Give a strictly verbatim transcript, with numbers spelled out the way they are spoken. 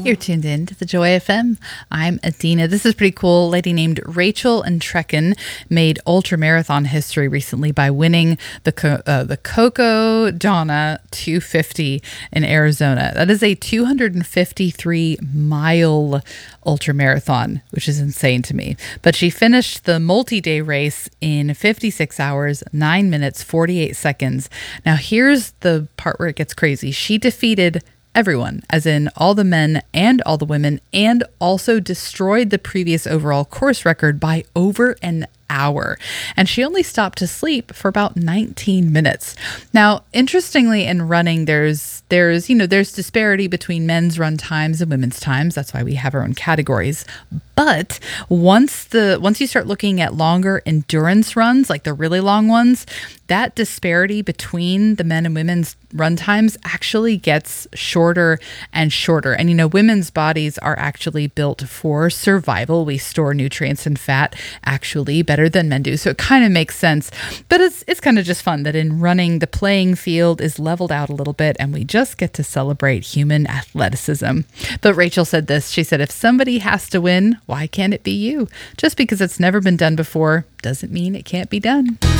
You're tuned in to the Joy F M. I'm Adina. This is pretty cool. A lady named Rachel Entrekin made ultra marathon history recently by winning the Co- uh, the Coco Donna two fifty in Arizona. That is a two hundred fifty-three mile ultra marathon, which is insane to me. But she finished the multi-day race in fifty-six hours, nine minutes, forty-eight seconds. Now here's the part where it gets crazy. She defeated everyone, as in all the men and all the women, and also destroyed the previous overall course record by over an hour. And she only stopped to sleep for about nineteen minutes. Now, interestingly, in running, there's there's you know there's disparity between men's run times and women's times. That's why we have our own categories. But once the once you start looking at longer endurance runs, like the really long ones, that disparity between the men and women's run times actually gets shorter and shorter. And, you know, women's bodies are actually built for survival. We store nutrients and fat actually better than men do. So it kind of makes sense. But it's it's kind of just fun that in running, the playing field is leveled out a little bit and we just get to celebrate human athleticism. But Rachel said this. She said, if somebody has to win, why can't it be you? Just because it's never been done before doesn't mean it can't be done.